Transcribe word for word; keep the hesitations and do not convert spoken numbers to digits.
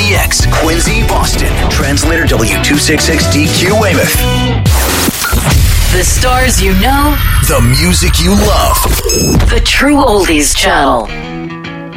K X, Quincy, Boston. Translator W two sixty-six D Q, Weymouth. The stars you know. The music you love. The True Oldies Channel.